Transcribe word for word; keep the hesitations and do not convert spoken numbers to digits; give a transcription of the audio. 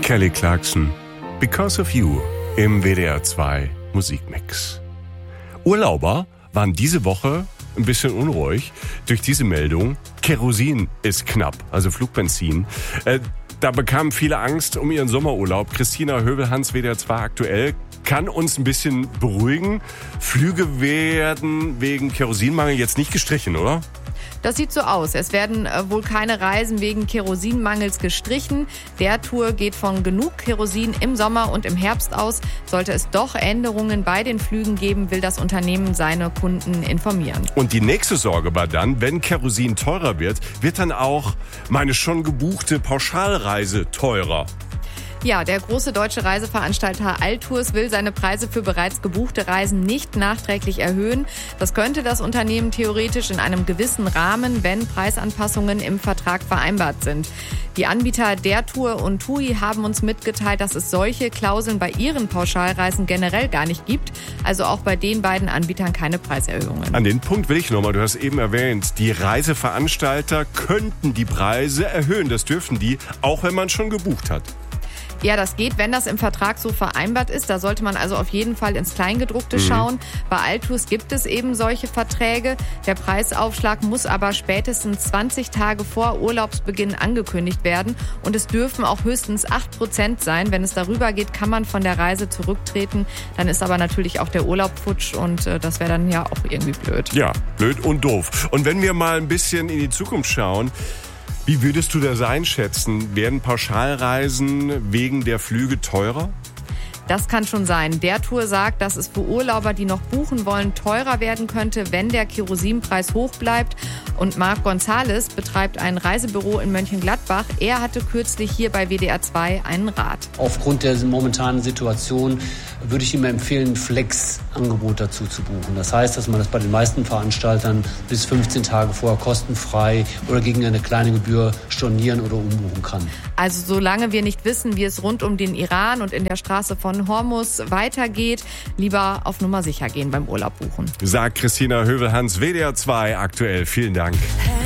Kelly Clarkson, Because of You im W D R zwei Musikmix. Urlauber waren diese Woche ein bisschen unruhig durch diese Meldung. Kerosin ist knapp, also Flugbenzin. Äh, da bekamen viele Angst um ihren Sommerurlaub. Christina Hövelhans, W D R zwei aktuell, kann uns ein bisschen beruhigen. Flüge werden wegen Kerosinmangel jetzt nicht gestrichen, oder? Das sieht so aus. Es werden äh, wohl keine Reisen wegen Kerosinmangels gestrichen. Der Tour geht von genug Kerosin im Sommer und im Herbst aus. Sollte es doch Änderungen bei den Flügen geben, will das Unternehmen seine Kunden informieren. Und die nächste Sorge war dann, wenn Kerosin teurer wird, wird dann auch meine schon gebuchte Pauschalreise teurer. Ja, der große deutsche Reiseveranstalter Altours will seine Preise für bereits gebuchte Reisen nicht nachträglich erhöhen. Das könnte das Unternehmen theoretisch in einem gewissen Rahmen, wenn Preisanpassungen im Vertrag vereinbart sind. Die Anbieter der Tour und TUI haben uns mitgeteilt, dass es solche Klauseln bei ihren Pauschalreisen generell gar nicht gibt. Also auch bei den beiden Anbietern keine Preiserhöhungen. An den Punkt will ich nochmal, du hast eben erwähnt, die Reiseveranstalter könnten die Preise erhöhen. Das dürfen die, auch wenn man schon gebucht hat. Ja, das geht, wenn das im Vertrag so vereinbart ist. Da sollte man also auf jeden Fall ins Kleingedruckte mhm. schauen. Bei Altours gibt es eben solche Verträge. Der Preisaufschlag muss aber spätestens zwanzig Tage vor Urlaubsbeginn angekündigt werden. Und es dürfen auch höchstens acht Prozent sein. Wenn es darüber geht, kann man von der Reise zurücktreten. Dann ist aber natürlich auch der Urlaub futsch und äh, das wäre dann ja auch irgendwie blöd. Ja, blöd und doof. Und wenn wir mal ein bisschen in die Zukunft schauen, wie würdest du das einschätzen? Werden Pauschalreisen wegen der Flüge teurer? Das kann schon sein. Der Tour sagt, dass es für Urlauber, die noch buchen wollen, teurer werden könnte, wenn der Kerosinpreis hoch bleibt. Und Marc Gonzales betreibt ein Reisebüro in Mönchengladbach. Er hatte kürzlich hier bei W D R zwei einen Rat. Aufgrund der momentanen Situation würde ich ihm empfehlen, ein Flex-Angebot dazu zu buchen. Das heißt, dass man das bei den meisten Veranstaltern bis fünfzehn Tage vorher kostenfrei oder gegen eine kleine Gebühr stornieren oder umbuchen kann. Also solange wir nicht wissen, wie es rund um den Iran und in der Straße von Hormuz weitergeht, lieber auf Nummer sicher gehen beim Urlaub buchen. Sagt Christina Hövelhans, W D R zwei aktuell. Vielen Dank.